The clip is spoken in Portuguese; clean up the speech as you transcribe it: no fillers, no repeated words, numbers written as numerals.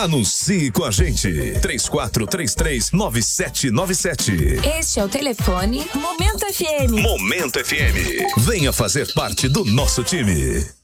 Anuncie com a gente. 3433-9797. Este é o telefone Momento FM. Momento FM. Venha fazer parte do nosso time.